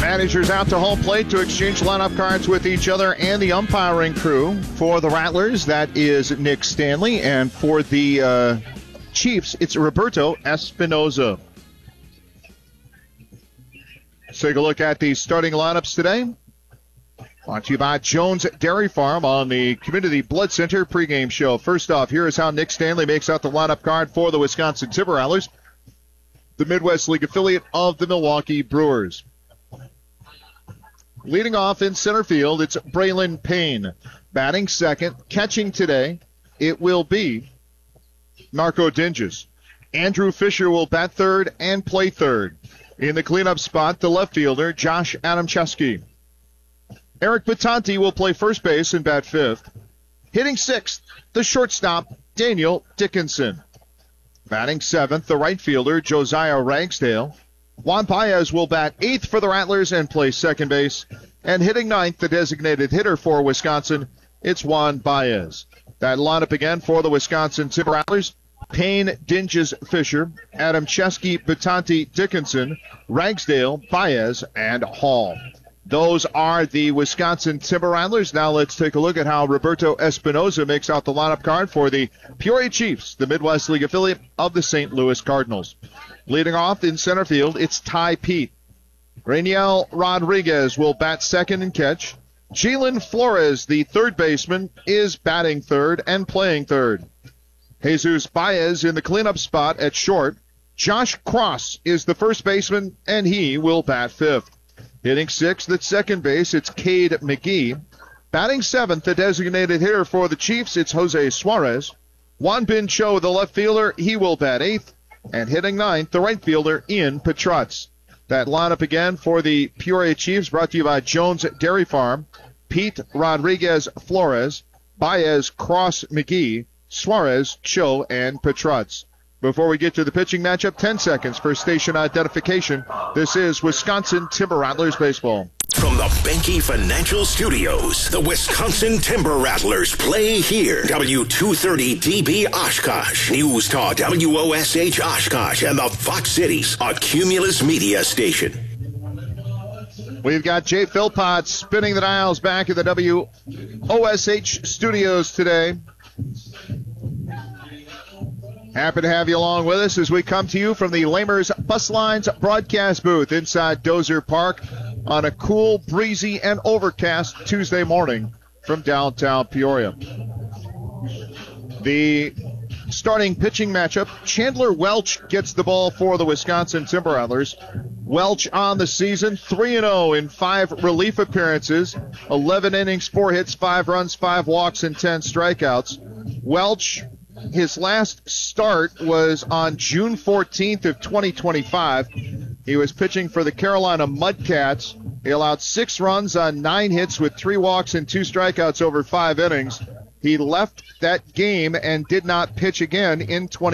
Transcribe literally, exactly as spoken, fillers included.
Managers out to home plate to exchange lineup cards with each other and the umpiring crew. For the Rattlers, that is Nick Stanley. And for the uh, Chiefs, it's Roberto Espinoza. Let's take a look at the starting lineups today. Brought to you by Jones Dairy Farm on the Community Blood Center pregame show. First off, here is how Nick Stanley makes out the lineup card for the Wisconsin Timber Rattlers, the Midwest League affiliate of the Milwaukee Brewers. Leading off in center field, it's Braylon Payne. Batting second, catching today, it will be Marco Dinges. Andrew Fisher will bat third and play third. In the cleanup spot, the left fielder, Josh Adamczewski. Eric Batanti will play first base and bat fifth. Hitting sixth, the shortstop, Daniel Dickinson. Batting seventh, the right fielder, Josiah Ragsdale. Juan Baez will bat eighth for the Rattlers and play second base. And hitting ninth, the designated hitter for Wisconsin, it's Juan Baez. That lineup again for the Wisconsin Timber Rattlers: Payne, Dinges, Fisher, Adamczewski, Batanti, Dickinson, Ragsdale, Baez, and Hall. Those are the Wisconsin Timber Rattlers. Now let's take a look at how Roberto Espinoza makes out the lineup card for the Peoria Chiefs, the Midwest League affiliate of the Saint Louis Cardinals. Leading off in center field, it's Ty Pete. Rainiel Rodriguez will bat second and catch. Jalen Flores, the third baseman, is batting third and playing third. Jesus Baez in the cleanup spot at short. Josh Cross is the first baseman, and he will bat fifth. Hitting sixth at second base, it's Cade McGee. Batting seventh, the designated hitter for the Chiefs, it's Jose Suarez. Juan Bin Cho, the left fielder, he will bat eighth. And hitting ninth, the right fielder, Ian Petrutz. That lineup again for the Peoria Chiefs, brought to you by Jones Dairy Farm: Pete, Rodriguez, Flores, Baez, Cross, McGee, Suarez, Cho, and Petrutz. Before we get to the pitching matchup, ten seconds for station identification. This is Wisconsin Timber Rattlers baseball. From the Benke Financial Studios, the Wisconsin Timber Rattlers play here. W two thirty D B Oshkosh, News Talk W O S H Oshkosh, and the Fox Cities, a Cumulus Media station. We've got Jay Philpott spinning the dials back at the W O S H studios today. Happy to have you along with us as we come to you from the Lamers Bus Lines broadcast booth inside Dozer Park on a cool, breezy, and overcast Tuesday morning from downtown Peoria. The starting pitching matchup, Chandler Welch gets the ball for the Wisconsin Timber Rattlers. Welch on the season, three and oh in five relief appearances, eleven innings, four hits, five runs, five walks, and ten strikeouts. Welch, his last start was on June fourteenth of twenty twenty-five. He was pitching for the Carolina Mudcats. He allowed six runs on nine hits with three walks and two strikeouts over five innings. He left that game and did not pitch again in twenty